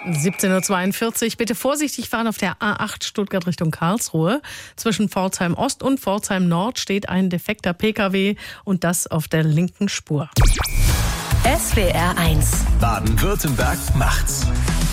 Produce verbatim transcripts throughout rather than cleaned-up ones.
siebzehn Uhr zweiundvierzig. Bitte vorsichtig fahren auf der A acht Stuttgart Richtung Karlsruhe. Zwischen Pforzheim Ost und Pforzheim Nord steht ein defekter Pkw und das auf der linken Spur. S W R eins. Baden-Württemberg macht's.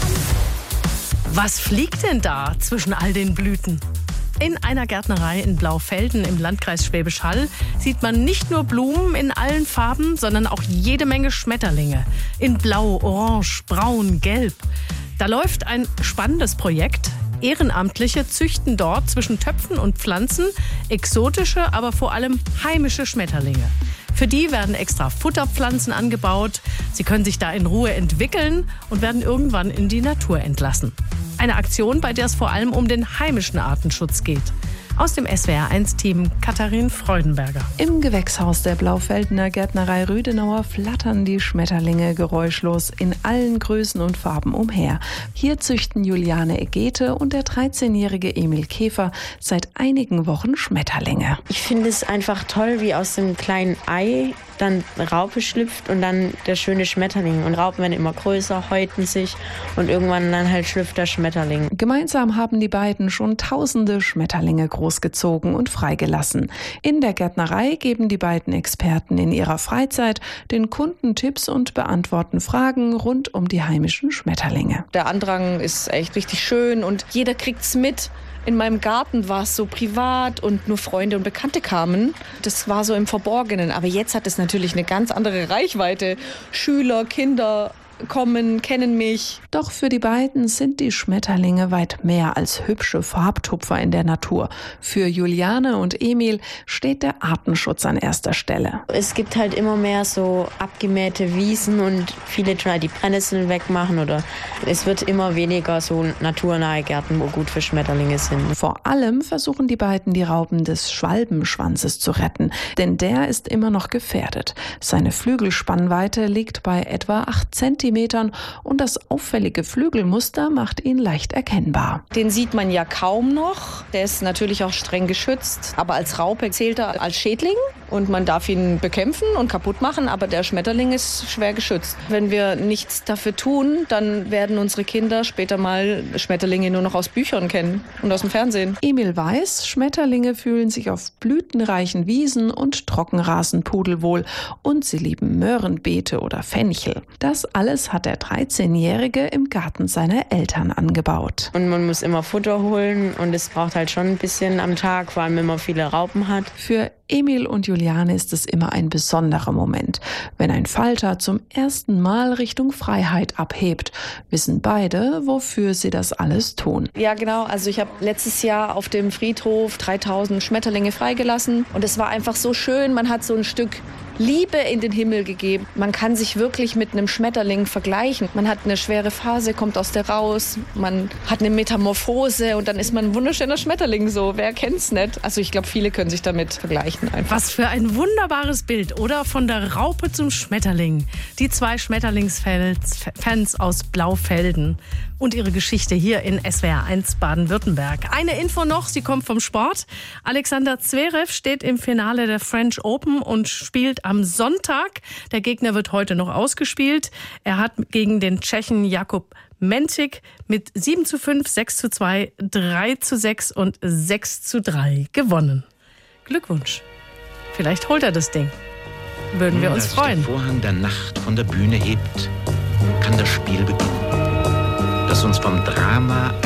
Was fliegt denn da zwischen all den Blüten? In einer Gärtnerei in Blaufelden im Landkreis Schwäbisch Hall sieht man nicht nur Blumen in allen Farben, sondern auch jede Menge Schmetterlinge. In Blau, Orange, Braun, Gelb. Da läuft ein spannendes Projekt. Ehrenamtliche züchten dort zwischen Töpfen und Pflanzen exotische, aber vor allem heimische Schmetterlinge. Für die werden extra Futterpflanzen angebaut. Sie können sich da in Ruhe entwickeln und werden irgendwann in die Natur entlassen. Eine Aktion, bei der es vor allem um den heimischen Artenschutz geht. Aus dem S W R eins Team Katharin Freudenberger. Im Gewächshaus der Blaufeldener Gärtnerei Rüdenauer flattern die Schmetterlinge geräuschlos in allen Größen und Farben umher. Hier züchten Juliane Egete und der dreizehnjährige Emil Käfer seit einigen Wochen Schmetterlinge. Ich finde es einfach toll, wie aus dem kleinen Ei dann Raupe schlüpft und dann der schöne Schmetterling. Und Raupen werden immer größer, häuten sich und irgendwann dann halt schlüpft der Schmetterling. Gemeinsam haben die beiden schon tausende Schmetterlinge großgezogen und freigelassen. In der Gärtnerei geben die beiden Experten in ihrer Freizeit den Kunden Tipps und beantworten Fragen rund um die heimischen Schmetterlinge. Der Andrang ist echt richtig schön und jeder kriegt's mit. In meinem Garten war es so privat und nur Freunde und Bekannte kamen. Das war so im Verborgenen. Aber jetzt hat es natürlich eine ganz andere Reichweite. Schüler, Kinder kommen, kennen mich. Doch für die beiden sind die Schmetterlinge weit mehr als hübsche Farbtupfer in der Natur. Für Juliane und Emil steht der Artenschutz an erster Stelle. Es gibt halt immer mehr so abgemähte Wiesen und viele tun die Brennnesseln wegmachen oder es wird immer weniger so naturnahe Gärten, wo gut für Schmetterlinge sind. Vor allem versuchen die beiden, die Raupen des Schwalbenschwanzes zu retten, denn der ist immer noch gefährdet. Seine Flügelspannweite liegt bei etwa acht Zentimetern und das auffällige Flügelmuster macht ihn leicht erkennbar. Den sieht man ja kaum noch. Der ist natürlich auch streng geschützt, aber als Raupe zählt er als Schädling und man darf ihn bekämpfen und kaputt machen, aber der Schmetterling ist schwer geschützt. Wenn wir nichts dafür tun, dann werden unsere Kinder später mal Schmetterlinge nur noch aus Büchern kennen und aus dem Fernsehen. Emil weiß, Schmetterlinge fühlen sich auf blütenreichen Wiesen und Trockenrasen pudelwohl und sie lieben Möhrenbeete oder Fenchel. Das alles hat der dreizehnjährige im Garten seiner Eltern angebaut. Und man muss immer Futter holen und es braucht halt schon ein bisschen am Tag, vor allem wenn man viele Raupen hat. Für Emil und Juliane ist es immer ein besonderer Moment. Wenn ein Falter zum ersten Mal Richtung Freiheit abhebt, wissen beide, wofür sie das alles tun. Ja, genau. Also ich habe letztes Jahr auf dem Friedhof dreitausend Schmetterlinge freigelassen und es war einfach so schön. Man hat so ein Stück Liebe in den Himmel gegeben. Man kann sich wirklich mit einem Schmetterling vergleichen. Man hat eine schwere Phase, kommt aus der raus, man hat eine Metamorphose und dann ist man ein wunderschöner Schmetterling so. Wer kennt's nicht? Also ich glaube, viele können sich damit vergleichen einfach. Was für ein wunderbares Bild, oder? Von der Raupe zum Schmetterling. Die zwei Schmetterlingsfans aus Blaufelden und ihre Geschichte hier in S W R eins Baden-Württemberg. Eine Info noch, sie kommt vom Sport. Alexander Zverev steht im Finale der French Open und spielt am Sonntag. Der Gegner wird heute noch ausgespielt. Er hat gegen den Tschechen Jakub Mentik mit sieben zu fünf, sechs zu zwei, drei zu sechs und sechs zu drei gewonnen. Glückwunsch. Vielleicht holt er das Ding. Würden wir uns Als freuen. der Vorhang der Nacht von der Bühne hebt, kann das Spiel beginnen, das uns vom Drama